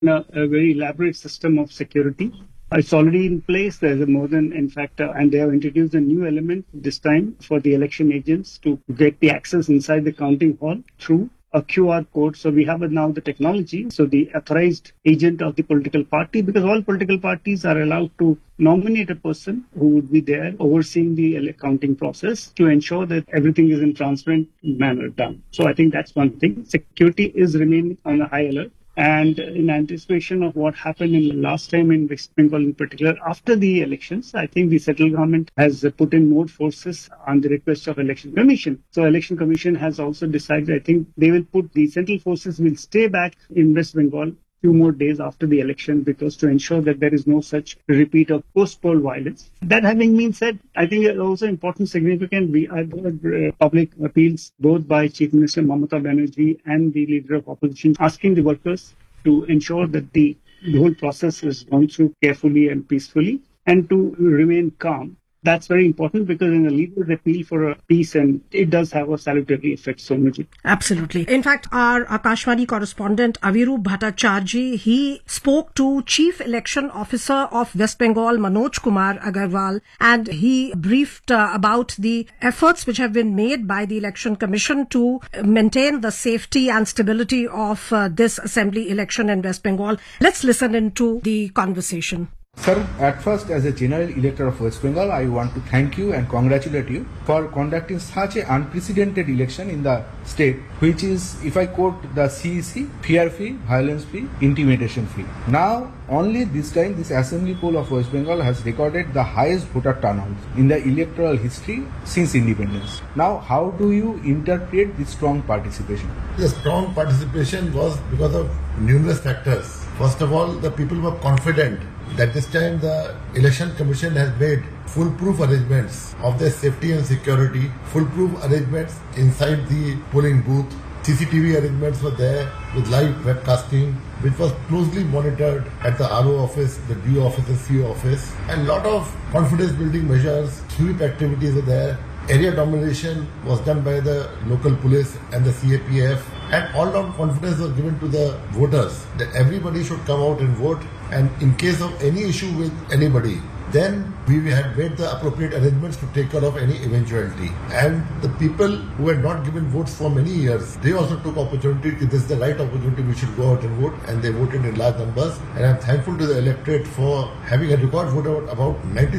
a very elaborate system of security. It's already in place. There's a more than, in fact, and they have introduced a new element this time for the election agents to get the access inside the counting hall through a QR code. So we have now the technology. So the authorized agent of the political party, because all political parties are allowed to nominate a person who would be there overseeing the counting process to ensure that everything is in transparent manner done. So I think that's one thing. Security is remaining on a high alert. And in anticipation of what happened in the last time in West Bengal in particular, after the elections, I think the central government has put in more forces on the request of Election Commission. So Election Commission has also decided, I think they will put the central forces will stay back in West Bengal few more days after the election because to ensure that there is no such repeat of post-poll violence. That having been said, I think it's also important, significant. We have public appeals both by Chief Minister Mamata Banerjee and the leader of opposition asking the workers to ensure that the whole process is gone through carefully and peacefully and to remain calm. That's very important because in a leader's appeal for a peace, and it does have a salutary effect, Somruji. Absolutely. In fact, our Akashvani correspondent Avirup Bhattacharjee, he spoke to Chief Election Officer of West Bengal, Manoj Kumar Agarwal, and he briefed about the efforts which have been made by the Election Commission to maintain the safety and stability of this assembly election in West Bengal. Let's listen into the conversation. Sir, at first, as a general elector of West Bengal, I want to thank you and congratulate you for conducting such an unprecedented election in the state, which is, if I quote the CEC, fear-free, violence-free, intimidation-free. Now, only this time, this assembly poll of West Bengal has recorded the highest voter turnout in the electoral history since independence. Now, how do you interpret this strong participation? The strong participation was because of numerous factors. First of all, the people were confident that this time the Election Commission has made foolproof arrangements of their safety and security, foolproof arrangements inside the polling booth. CCTV arrangements were there with live webcasting, which was closely monitored at the RO office, the DO office and CO office. And a lot of confidence building measures, sweep activities were there. Area domination was done by the local police and the CAPF, and all round confidence was given to the voters that everybody should come out and vote, and in case of any issue with anybody, then we had made the appropriate arrangements to take care of any eventuality. And the people who had not given votes for many years, they also took opportunity. This is the right opportunity, we should go out and vote, and they voted in large numbers. And I'm thankful to the electorate for having a record vote of about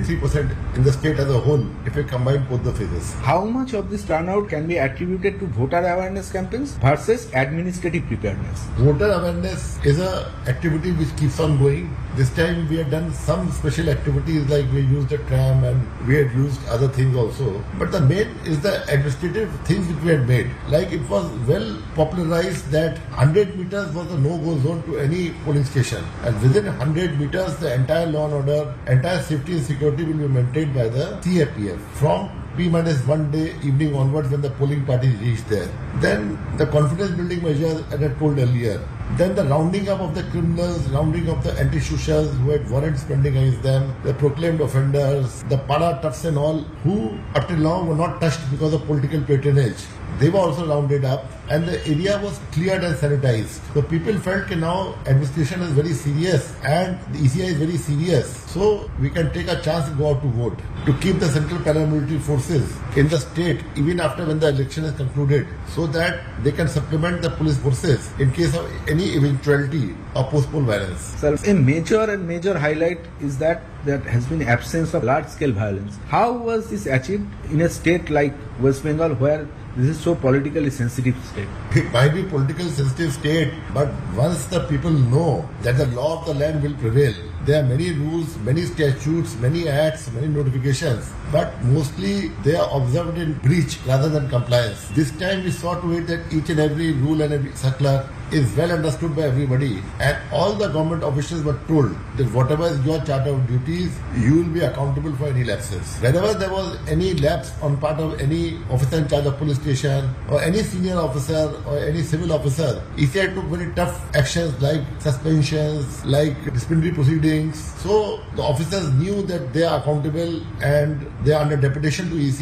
93% in the state as a whole, if we combine both the phases. How much of this turnout can be attributed to voter awareness campaigns versus administrative preparedness? Voter awareness is an activity which keeps on going. This time we have done some special activities, like we used a tram and we had used other things also. But the main is the administrative things which we had made. Like it was well popularized that 100 meters was a no-go zone to any polling station. And within 100 meters, the entire law and order, entire safety and security will be maintained by the CAPF. From P-1 day evening onwards when the polling parties reach there. Then the confidence building measures, as I told earlier. Then the rounding up of the criminals, rounding up the anti-shushas who had warrants pending against them, the proclaimed offenders, the para toughs and all, who up till now were not touched because of political patronage. They were also rounded up and the area was cleared and sanitized. So people felt that now administration is very serious and the ECI is very serious. So we can take a chance to go out to vote. To keep the central paramilitary forces in the state even after when the election is concluded, so that they can supplement the police forces in case of any eventuality of post-poll violence. Sir, a major highlight is that there has been absence of large-scale violence. How was this achieved in a state like West Bengal where this is so politically sensitive state? It might be politically sensitive state, but once the people know that the law of the land will prevail, there are many rules, many statutes, many acts, many notifications, but mostly they are observed in breach rather than compliance. This time we saw to it that each and every rule and every circular is well understood by everybody, and all the government officials were told that whatever is your charter of duties, you will be accountable for any lapses. Whenever there was any lapse on part of any officer in charge of police station or any senior officer or any civil officer, ECI took very tough actions like suspensions, like disciplinary proceedings. So the officers knew that they are accountable and they are under deputation to ECI.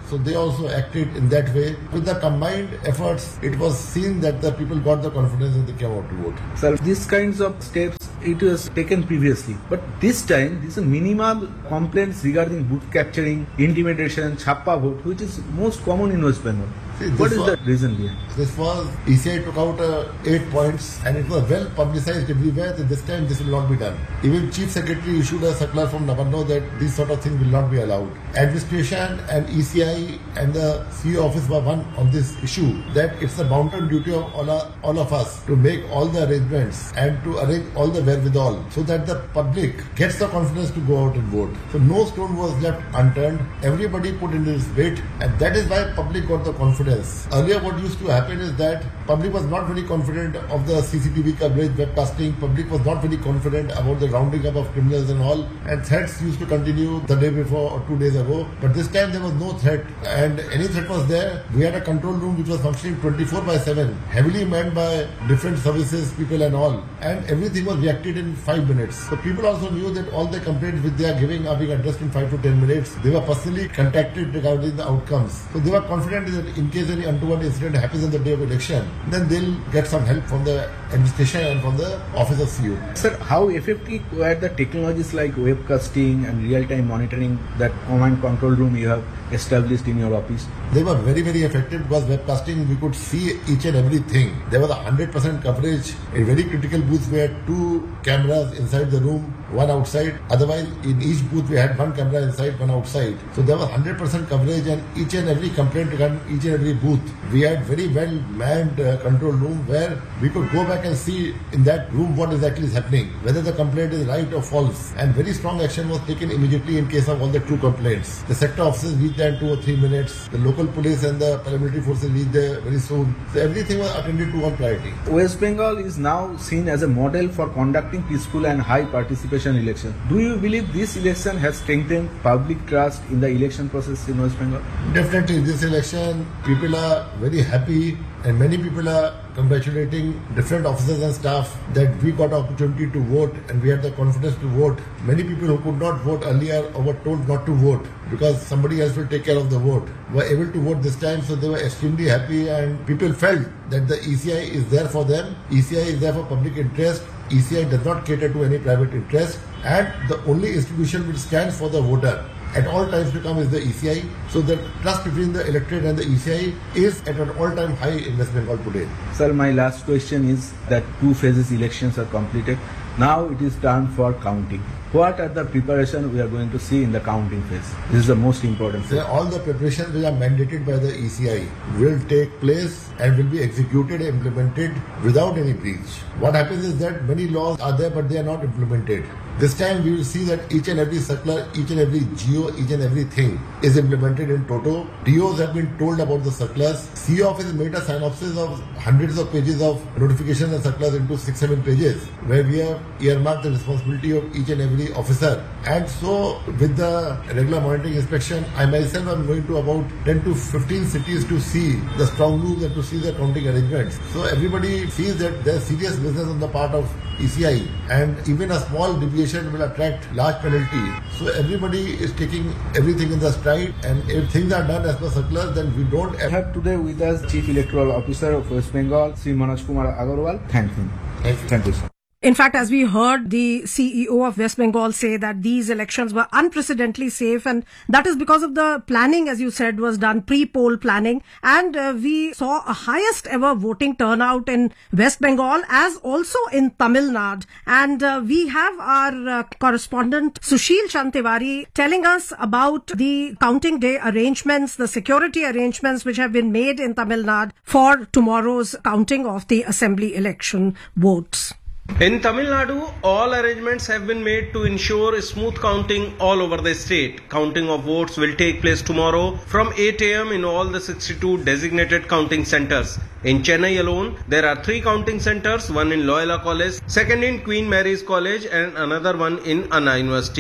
So they also acted in that way. With the combined efforts, it was seen that the people got the confidence and they came out to vote. Sir, these kinds of steps, it was taken previously. But this time, these are minimal complaints regarding booth capturing, intimidation, chappa vote, which is most common in West Bengal. What is the reason behind? This was, ECI took out 8 points and it was well publicized everywhere that this time this will not be done. Even Chief Secretary issued a circular from Navarno that these sort of things will not be allowed. Administration and ECI and the CEO office were one on this issue, that it's the bounden duty of all of us to make all the arrangements and to arrange all the wherewithal so that the public gets the confidence to go out and vote. So no stone was left unturned. Everybody put in his weight and that is why public got the confidence. Earlier what used to happen is that public was not very confident of the CCTV coverage, webcasting. Public was not very confident about the rounding up of criminals and all. And threats used to continue the day before or 2 days ago. But this time there was no threat. And any threat was there. We had a control room which was functioning 24/7, heavily manned by different services, people and all. And everything was reacted in 5 minutes. So people also knew that all the complaints which they are giving are being addressed in 5 to 10 minutes. They were personally contacted regarding the outcomes. So they were confident that in case any untoward incident happens on the day of election, then they'll get some help from the administration and from the office of CEO. Sir, how effective were the technologies like webcasting and real-time monitoring that command control room you have established in your office? They were very, very effective because webcasting, we could see each and everything. There was 100% coverage. In very critical booths, we had 2 cameras inside the room, 1 outside. Otherwise, in each booth, we had 1 camera inside, 1 outside. So there was 100% coverage and each and every complaint regarding each and every booth. We had very well manned control room where we could go back and see in that room what exactly is happening, whether the complaint is right or false. And very strong action was taken immediately in case of all the true complaints. The sector officers reached there in 2 or 3 minutes. The local police and the paramilitary forces reached there very soon. So everything was attended to on priority. West Bengal is now seen as a model for conducting peaceful and high participation elections. Do you believe this election has strengthened public trust in the election process in West Bengal? Definitely, this election, people are very happy and many people are congratulating different officers and staff that we got opportunity to vote and we had the confidence to vote. Many people who could not vote earlier or were told not to vote because somebody else will take care of the vote were able to vote this time, so they were extremely happy and people felt that the ECI is there for them. ECI is there for public interest. ECI does not cater to any private interest and the only institution which stands for the voter at all times to come is the ECI. So the trust between the electorate and the ECI is at an all-time high in West Bengal today. Sir, my last question is that 2 phases elections are completed. Now it is time for counting. What are the preparations we are going to see in the counting phase? This is the most important phase. All the preparations which are mandated by the ECI will take place and will be executed and implemented without any breach. What happens is that many laws are there but they are not implemented. This time we will see that each and every circular, each and every GO, each and everything is implemented in toto. DOs have been told about the circulars. CEO office made a synopsis of hundreds of pages of notifications and circulars into 6-7 pages where we have earmarked the responsibility of each and every officer. And so with the regular monitoring inspection, I myself am going to about 10 to 15 cities to see the strong rooms and to see the counting arrangements. So everybody sees that there is serious business on the part of ECI and even a small deviation will attract large penalty. So everybody is taking everything in the stride and if things are done as per circulars, then we don't We have today with us Chief Electoral Officer of West Bengal, Sri Manoj Kumar Agarwal. Thank you. Thank you, sir. In fact, as we heard the CEO of West Bengal say that these elections were unprecedentedly safe, and that is because of the planning, as you said, was done pre-poll planning, and we saw a highest ever voting turnout in West Bengal as also in Tamil Nadu. And we have our correspondent Sushil Chantiwari telling us about the counting day arrangements, the security arrangements which have been made in Tamil Nadu for tomorrow's counting of the assembly election votes. In Tamil Nadu, all arrangements have been made to ensure smooth counting all over the state. Counting of votes will take place tomorrow from 8 a.m. in all the 62 designated counting centers. In Chennai alone, there are 3 counting centers, one in Loyola College, second in Queen Mary's College and another one in Anna University.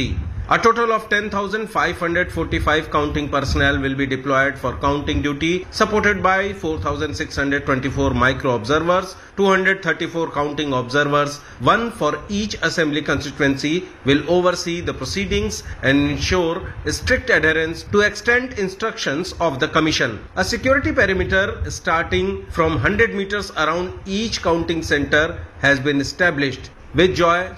A total of 10,545 counting personnel will be deployed for counting duty, supported by 4,624 micro observers, 234 counting observers, one for each assembly constituency, will oversee the proceedings and ensure strict adherence to extant instructions of the Commission. A security perimeter starting from 100 meters around each counting center has been established. With Joy,